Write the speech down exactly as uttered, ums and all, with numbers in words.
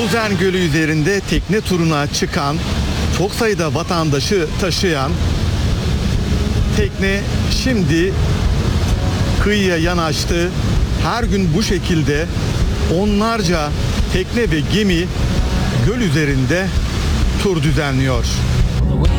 Bozen Gölü üzerinde tekne turuna çıkan, çok sayıda vatandaşı taşıyan tekne şimdi kıyıya yanaştı. Her gün bu şekilde onlarca tekne ve gemi göl üzerinde tur düzenliyor.